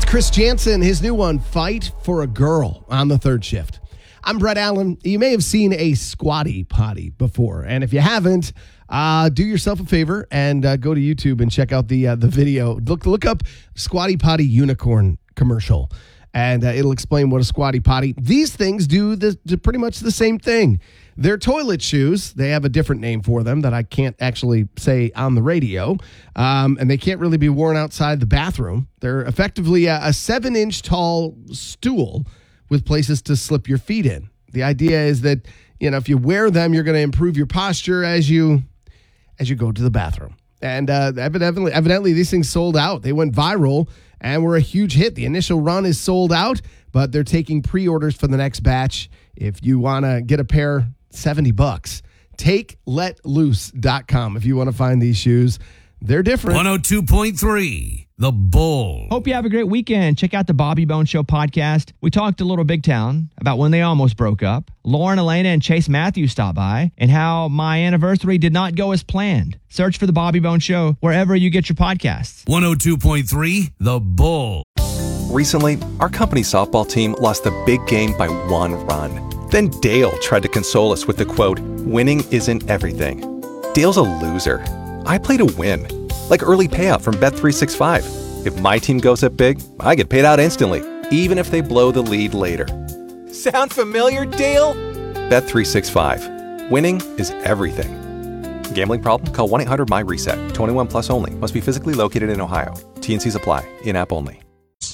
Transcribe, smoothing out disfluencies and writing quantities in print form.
with Chris Jansen, his new one, Fight for a Girl, on the third shift. I'm Brett Allen. You may have seen a Squatty Potty before, and if you haven't, do yourself a favor and go to YouTube and check out the video. Look up Squatty Potty unicorn commercial, and it'll explain what a Squatty Potty. These things do pretty much the same thing. They're toilet shoes. They have a different name for them that I can't actually say on the radio, and they can't really be worn outside the bathroom. They're effectively a 7-inch tall stool with places to slip your feet in. The idea is that, if you wear them, you're going to improve your posture as you go to the bathroom. And evidently, these things sold out. They went viral and were a huge hit. The initial run is sold out, but they're taking pre-orders for the next batch. If you want to get a pair, $70. TakeLetLoose.com if you want to find these shoes. They're different. 102.3, The Bull. Hope you have a great weekend. Check out the Bobby Bone Show podcast. We talked a little Big Town about when they almost broke up. Lauren, Elena, and Chase Matthews stopped by, and how my anniversary did not go as planned. Search for the Bobby Bone Show wherever you get your podcasts. 102.3, The Bull. Recently, our company softball team lost a big game by 1 run. Then Dale tried to console us with the quote, "Winning isn't everything." Dale's a loser. I play to win, like early payout from Bet365. If my team goes up big, I get paid out instantly, even if they blow the lead later. Sound familiar, Dale? Bet365. Winning is everything. Gambling problem? Call 1-800-MY-RESET. 21 plus only. Must be physically located in Ohio. T&Cs apply. In-app only.